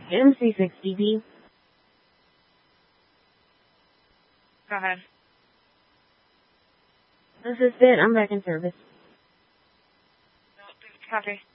MC60B. Go ahead. This is it. I'm back in service. Copy.